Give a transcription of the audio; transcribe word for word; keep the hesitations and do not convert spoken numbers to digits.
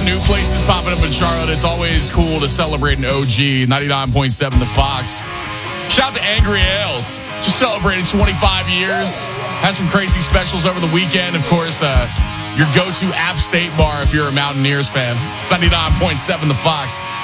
new places popping up in Charlotte. It's always cool to celebrate an O G. ninety-nine point seven The Fox. Shout out to Angry Ales. Just celebrated twenty-five years. Had some crazy specials over the weekend. Of course, uh, your go-to App State bar if you're a Mountaineers fan. It's ninety-nine point seven The Fox.